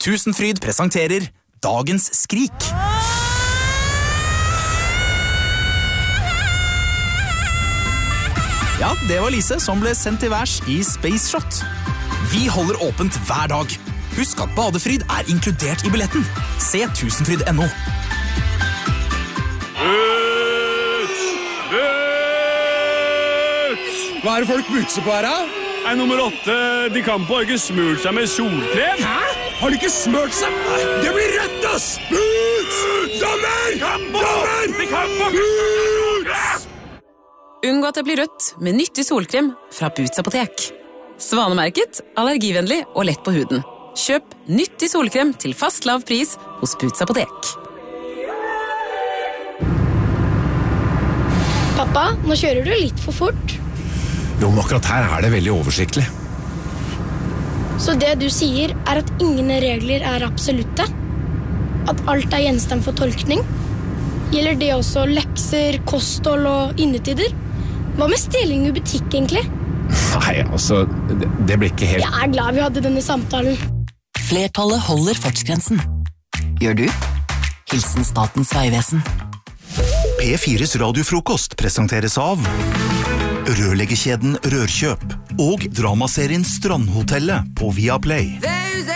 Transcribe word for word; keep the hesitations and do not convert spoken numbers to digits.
Tusenfryd presenterer Dagens skrik. Ja, det var Lise som ble sendt til værs i Space Shot. Vi holder åpent hver dag. Husk at badefryd er inkludert i billetten. Se tusenfryd punktum no. Boots! Boots! Hva er det folk butser på her, da? Er nummer åtte, de Campo har ikke smurt seg med solkrem. Hæ? Har de ikke smurt seg? Det blir rødt, ass! Boots! Dommer! Campo! Dommer! De Campo! Boots! Unngå at det blir rødt med nyttig solkrem fra Boots apotek. Svanemerket, allergivennlig og lett på huden. Kjøp nyttig solkrem til fast lav pris hos Boots apotek. Pappa, nå kjører du litt for fort. Jo, men akkurat her er det veldig oversiktlig. Så det du sier er at ingen regler er absolutte? At alt er gjenstand for tolkning? Gjelder det også lekser, kosthold og innetider? Hva med stjeling i butikk, egentlig? Nei, altså, det, det blir ikke helt... Jeg er glad vi hadde denne samtalen. Flertallet holder fartsgrensen. Gjør du? Hilsen Statens Vegvesen. P fires radiofrokost presenteres av Rørleggerkjeden Rørkjøp og dramaserien Strandhotellet på Viaplay.